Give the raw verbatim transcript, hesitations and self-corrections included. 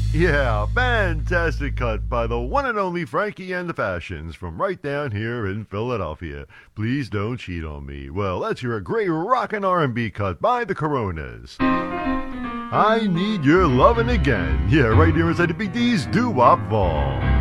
Yeah, fantastic cut by the one and only Frankie and the Fashions from right down here in Philadelphia. Please don't cheat on me. Well, let's hear a great rockin' R and B cut by the Coronas. I need your lovin' again. Yeah, right here inside the Big D's Doo Wop Vault.